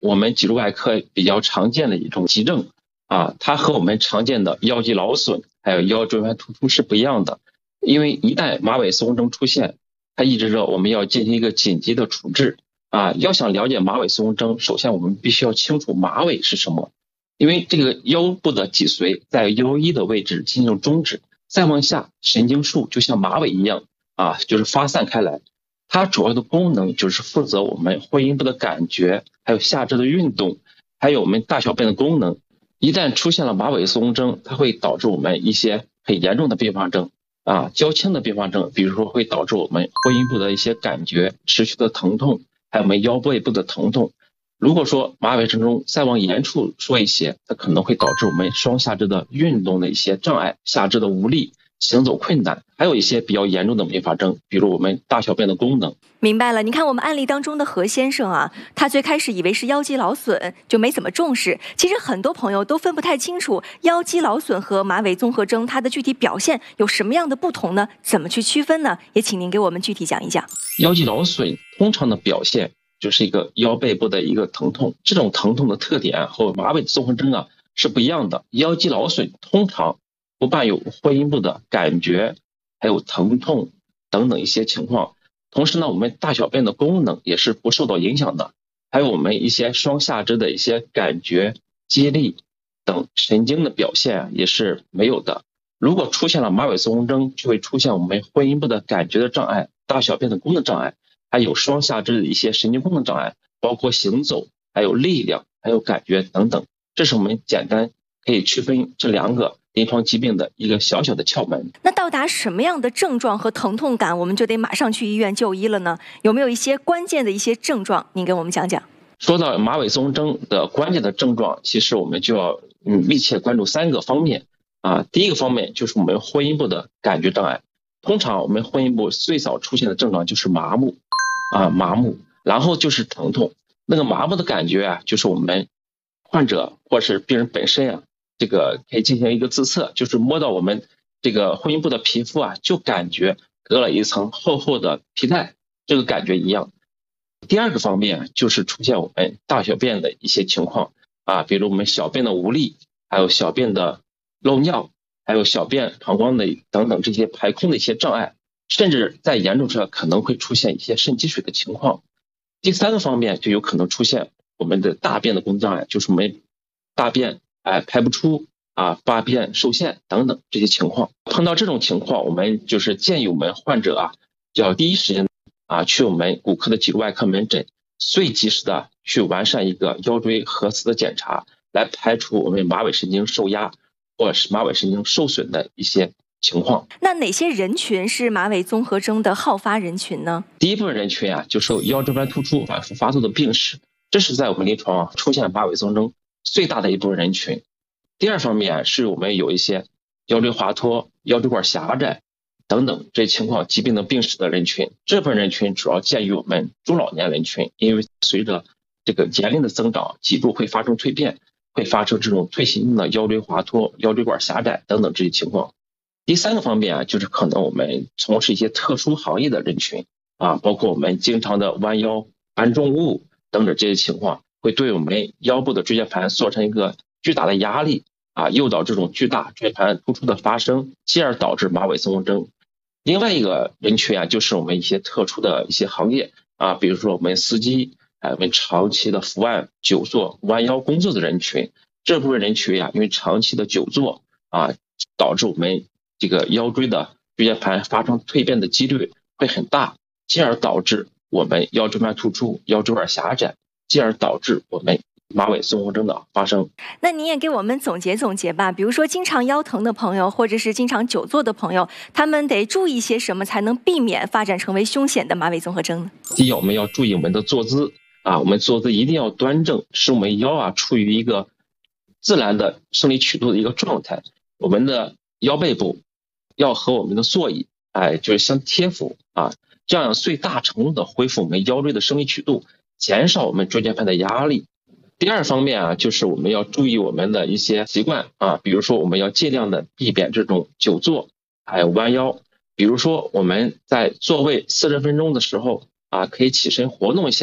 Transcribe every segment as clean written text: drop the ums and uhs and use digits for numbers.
我们脊柱外科比较常见的一种急症啊，它和我们常见的腰肌劳损还有腰椎盘突出是不一样的。因为一旦马尾松症出现，它意味着我们要进行一个紧急的处置啊。要想了解马尾松症，首先我们必须要清楚马尾是什么。因为这个腰部的脊髓在腰一的位置进行中指，再往下神经束就像马尾一样啊，就是发散开来。它主要的功能就是负责我们会阴部的感觉，还有下肢的运动，还有我们大小便的功能。一旦出现了马尾松症，它会导致我们一些很严重的并发症啊，较轻的并发症，比如说会导致我们会阴部的一些感觉、持续的疼痛，还有我们腰背部的疼痛。如果说马尾症中再往严处说一些，它可能会导致我们双下肢的运动的一些障碍，下肢的无力，行走困难，还有一些比较严重的并发症，比如我们大小便的功能。 明白了，你看我们案例当中的何先生啊，他最开始以为是腰肌劳损，就没怎么重视。其实很多朋友都分不太清楚腰肌劳损和马尾综合征它的具体表现有什么样的不同呢？怎么去区分呢？也请您给我们具体讲一讲。 腰肌劳损通常的表现就是一个腰背部的一个疼痛，这种疼痛的特点和马尾综合征啊是不一样的。腰肌劳损通常不伴有会阴部的感觉，还有疼痛等等一些情况。同时呢，我们大小便的功能也是不受到影响的，还有我们一些双下肢的一些感觉、肌力等神经的表现也是没有的。如果出现了马尾综合征，就会出现我们会阴部的感觉的障碍、大小便的功能障碍，还有双下肢的一些神经功能障碍，包括行走、还有力量、还有感觉等等。这是我们简单可以区分这两个临床疾病的一个小小的窍门。 那到达什么样的症状和疼痛感，我们就得马上去医院就医了呢？有没有一些关键的一些症状，您给我们讲讲？ 说到马尾综合征的关键的症状，其实我们就要密切关注3个方面啊。第一个方面就是我们会阴部的感觉障碍。通常我们会阴部最早出现的症状就是麻木，然后就是疼痛。那个麻木的感觉啊，就是我们患者或是病人本身啊，这个可以进行一个自测，就是摸到我们这个会阴部的皮肤啊，就感觉隔了一层厚厚的皮带，这个感觉一样。第二个方面就是出现我们大小便的一些情况啊，比如我们小便的无力，还有小便的漏尿，还有小便膀胱的等等这些排空的一些障碍，甚至在严重者可能会出现一些肾积水的情况。第三个方面就有可能出现我们的大便的功能障碍，就是我们大便排不出啊，大便受限等等这些情况。碰到这种情况，我们就是建议我们患者啊，要第一时间啊去我们骨科的脊柱外科门诊，最及时的去完善一个腰椎核磁的检查，来排除我们马尾神经受压或者是马尾神经受损的一些情况。 那哪些人群是马尾综合征的好发人群呢？ 第一部分人群啊，就是腰椎盘突出反复发作的病史，这是在我们临床出现马尾综合征最大的一部分人群。第二方面是我们有一些腰椎滑脱、腰椎管狭窄等等这些情况疾病的病史的人群。这部分人群主要见于我们中老年人群，因为随着这个年龄的增长，脊柱会发生蜕变，会发生这种退行性的腰椎滑脱、腰椎管狭窄等等这些情况。第三个方面啊，就是可能我们从事一些特殊行业的人群啊，包括我们经常的弯腰、搬重物等等这些情况，会对我们腰部的椎间盘造成一个巨大的压力啊，诱导这种巨大椎间盘突出的发生，进而导致马尾综合征。另外一个人群啊，就是我们一些特殊的一些行业啊，比如说我们司机，我们长期的伏案、久坐、弯腰工作的人群。这部分人群啊，因为长期的久坐啊，导致我们这个腰椎的椎间盘发生蜕变的几率会很大，进而导致我们腰椎盘突出、腰椎管狭窄，进而导致我们马尾综合征的发生。 那您也给我们总结总结吧，比如说经常腰疼的朋友，或者是经常久坐的朋友，他们得注意些什么才能避免发展成为凶险的马尾综合征呢？ 第一，我们要注意我们的坐姿啊，我们坐姿一定要端正，使我们腰啊处于一个自然的生理曲度的一个状态。我们的腰背部要和我们的座椅就是相贴服啊，这样最大程度的恢复我们腰椎的生理曲度，减少我们椎间盘的压力。第二方面啊，就是我们要注意我们的一些习惯啊，比如说我们要尽量的避免这种久坐，还有弯腰。比如说我们在座位40分钟的时候啊，可以起身活动一下，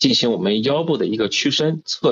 进行我们腰部的一个屈伸侧